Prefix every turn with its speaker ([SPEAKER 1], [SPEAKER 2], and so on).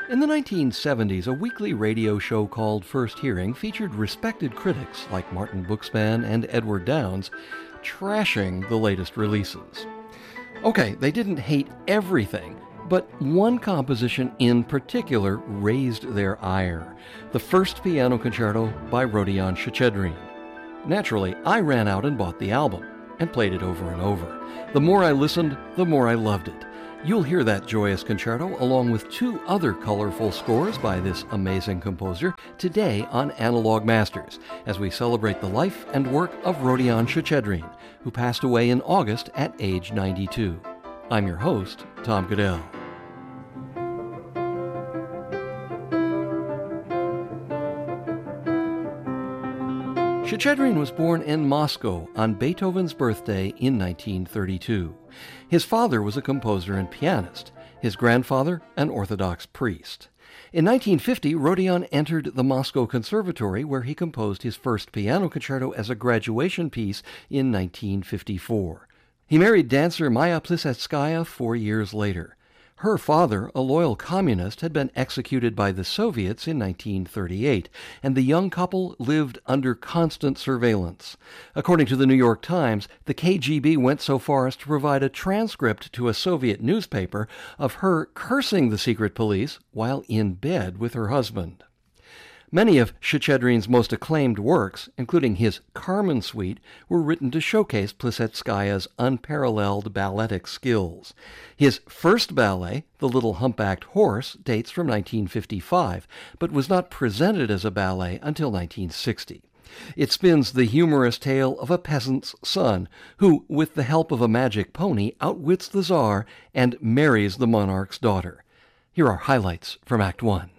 [SPEAKER 1] In the 1970s, a weekly radio show called First Hearing featured respected critics like Martin Buxman and Edward Downes trashing the latest releases. Okay, they didn't hate everything, but one composition in particular raised their ire: the First Piano Concerto by Rodion Shchedrin. Naturally, I ran out and bought the album and played it over and over. The more I listened, the more I loved it. You'll hear that joyous concerto along with two other colorful scores by this amazing composer today on Analog Masters as we celebrate the life and work of Rodion Shchedrin, who passed away in August at age 92. I'm your host, Tom Goodell. Shchedrin was born in Moscow on Beethoven's birthday in 1932. His father was a composer and pianist, his grandfather an Orthodox priest. In 1950, Rodion entered the Moscow Conservatory, where he composed his first piano concerto as a graduation piece in 1954. He married dancer Maya Plissetskaya 4 years later. Her father, a loyal communist, had been executed by the Soviets in 1938, and the young couple lived under constant surveillance. According to the New York Times, the KGB went so far as to provide a transcript to a Soviet newspaper of her cursing the secret police while in bed with her husband. Many of Shchedrin's most acclaimed works, including his Carmen Suite, were written to showcase Plissetskaya's unparalleled balletic skills. His first ballet, The Little Humpbacked Horse, dates from 1955, but was not presented as a ballet until 1960. It spins the humorous tale of a peasant's son who, with the help of a magic pony, outwits the Tsar and marries the monarch's daughter. Here are highlights from Act 1.